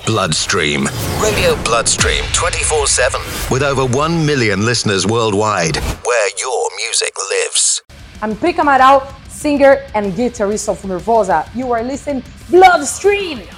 Bloodstream. Radio Bloodstream 24/7. With over 1 million listeners worldwide. Where your music lives. I'm Pica Amaral, singer and guitarist of Nervosa. You are listening Bloodstream.